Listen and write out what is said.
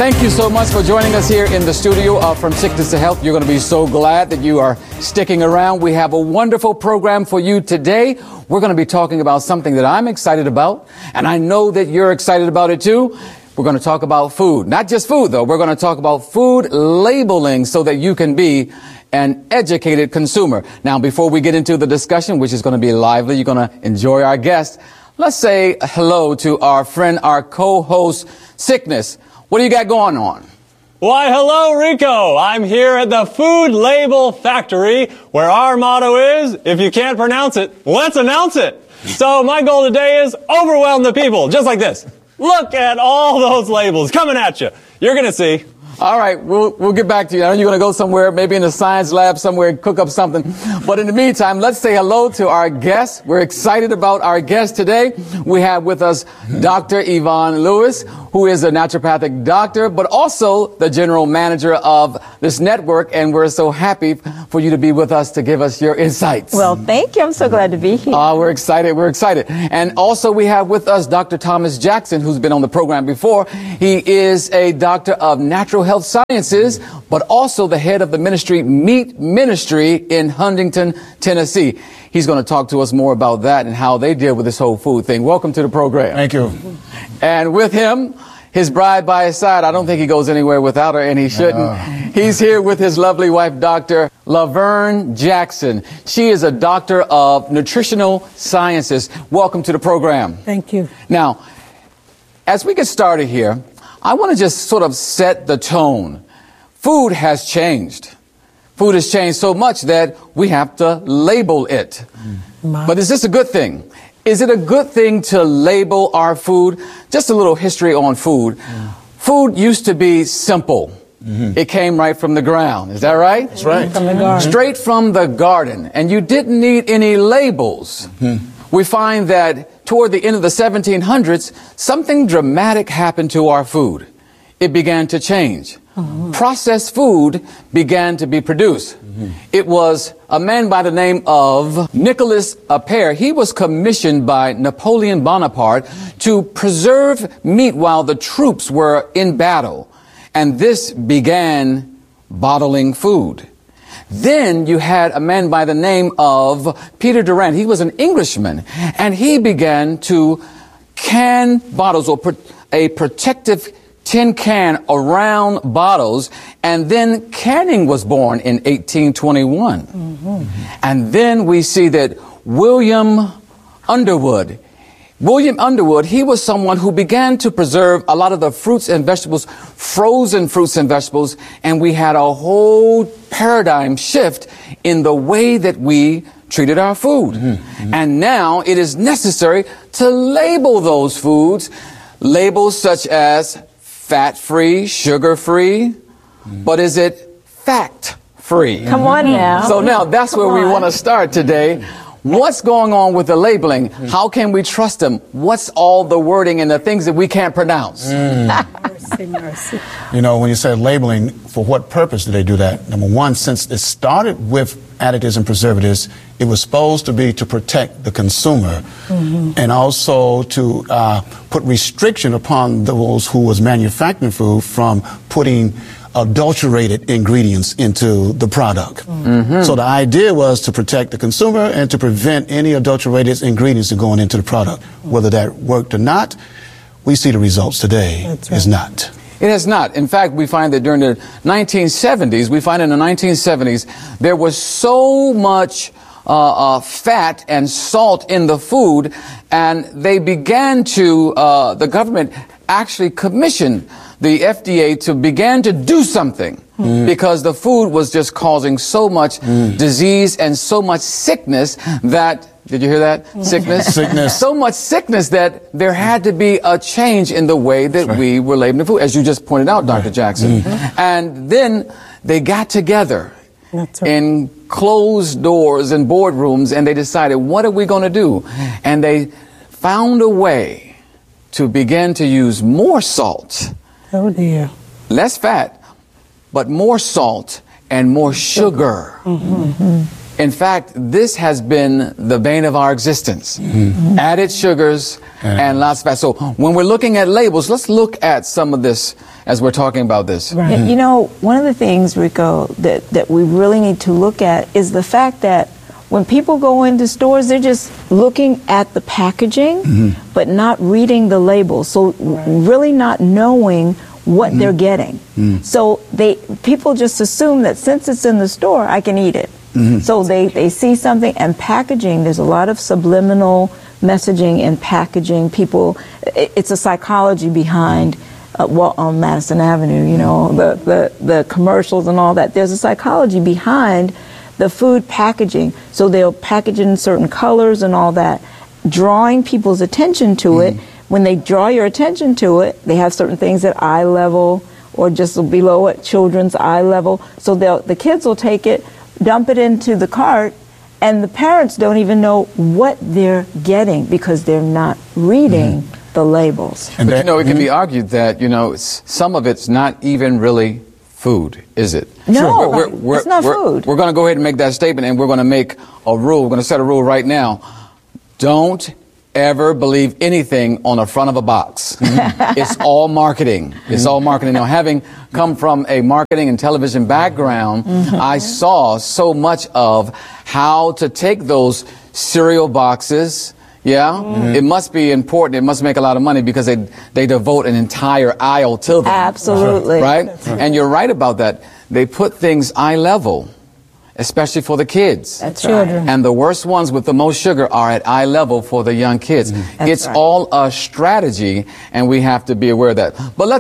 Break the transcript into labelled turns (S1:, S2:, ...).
S1: Thank you so much for joining us here in the studio of From Sickness to Health. You're going to be so glad that you are sticking around. We have a wonderful program for you today. We're going to be talking about something that I'm excited about, and I know that you're excited about it too. We're going to talk about food. Not just food, though. We're going to talk about food labeling so that you can be an educated consumer. Now, before we get into the discussion, which is going to be lively, you're going to enjoy our guest. Let's say hello to our friend, our co-host, Sickness. What do you got going on?
S2: Why, hello, Rico. I'm here at the Food Label Factory, where our motto is, if you can't pronounce it, let's announce it. So my goal today is overwhelm the people, just like this. Look at all those labels coming at you. You're going to see.
S1: All right, we'll get back to you. I know you're going to go somewhere, maybe in the science lab somewhere and cook up something. But in the meantime, let's say hello to our guest. We're excited about our guest today. We have with us Dr. Yvonne Lewis, who is a naturopathic doctor, but also the general manager of this network. And we're so happy for you to be with us to give us your insights.
S3: Well, thank you. I'm so glad to be here.
S1: We're excited. We're excited. And also we have with us Dr. Thomas Jackson, who's been on the program before. He is a doctor of natural health sciences, but also the head of the ministry, Meat Ministry in Huntington, Tennessee. He's going to talk to us more about that and how they deal with this whole food thing. Welcome to the program.
S4: Thank you.
S1: And with him, his bride by his side. I don't think he goes anywhere without her, and he shouldn't. He's here with his lovely wife, Dr. Laverne Jackson. She is a doctor of nutritional sciences. Welcome to the program.
S5: Thank you.
S1: Now, as we get started here, I want to just sort of set the tone. Food has changed. Food has changed so much that we have to label it. But is this a good thing? Is it a good thing to label our food? Just a little history on food. Food used to be simple. It came right from the ground. Is that right?
S4: That's right.
S5: From the garden.
S1: Straight from the garden. And you didn't need any labels. We find that toward the end of the 1700s, something dramatic happened to our food. It began to change. Processed food began to be produced. It was a man by the name of Nicolas Appert. He was commissioned by Napoleon Bonaparte to preserve meat while the troops were in battle. And this began bottling food. Then you had a man by the name of Peter Durand. He was an Englishman, and he began to can bottles or put a protective tin can around bottles, and then canning was born in 1821. And then we see that William Underwood, he was someone who began to preserve a lot of the fruits and vegetables, frozen fruits and vegetables, and we had a whole paradigm shift in the way that we treated our food. And now it is necessary to label those foods, labels such as fat-free, sugar-free, but is it fact-free?
S3: Come on now.
S1: So now that's where we want to start today. What's going on with the labeling? How can we trust them? What's all the wording and the things that we can't pronounce?
S5: Mercy, mercy.
S4: You know, when you say labeling, for what purpose do they do that? Number one, since it started with additives and preservatives, it was supposed to be to protect the consumer and also to put restriction upon those who was manufacturing food from putting adulterated ingredients into the product. So the idea was to protect the consumer and to prevent any adulterated ingredients going into the product. Whether that worked or not, we see the results today.
S5: That's right.
S4: Is not.
S1: It has not. In fact, we find that during the 1970s, there was so much fat and salt in the food, and they began to, the government actually commissioned the FDA to begin to do something because the food was just causing so much disease and so much sickness that, did you hear that? Sickness?
S4: Sickness.
S1: So much sickness that there had to be a change in the way that we were labeling the food, as you just pointed out, Dr. Jackson. And then they got together in closed doors and boardrooms, and they decided, what are we going to do? And they found a way to begin to use more salt.
S5: Oh, dear.
S1: Less fat, but more salt and more sugar. In fact, this has been the bane of our existence. Added sugars and lots of fat. So when we're looking at labels, let's look at some of this as we're talking about this.
S3: Right. You know, one of the things, Rico, that we really need to look at is the fact that when people go into stores, they're just looking at the packaging, but not reading the labels. So really not knowing what they're getting. So people just assume that since it's in the store, I can eat it. So they see something, and packaging, there's a lot of subliminal messaging in packaging. It's a psychology behind on Madison Avenue, you know, the commercials and all that. There's a psychology behind the food packaging. So they'll package it in certain colors and all that, drawing people's attention to it. When they draw your attention to it, they have certain things at eye level or just below at children's eye level. So the kids will take it, dump it into the cart, and the parents don't even know what they're getting because they're not reading the labels.
S1: But you know, it can be argued that, you know, some of it's not even really food, is it?
S3: No, it's not food.
S1: We're going to go ahead and make that statement, and we're going to make a rule. We're going to set a rule right now. Don't ever believe anything on the front of a box. It's all marketing. It's all marketing. Now, having come from a marketing and television background, I saw so much of how to take those cereal boxes. It must be important. It must make a lot of money because they devote an entire aisle to them.
S3: Absolutely.
S1: Right? And you're right about that. They put things eye level, especially for the kids.
S3: That's right.
S1: And the worst ones with the most sugar are at eye level for the young kids. It's all a strategy, and we have to be aware of that. But let's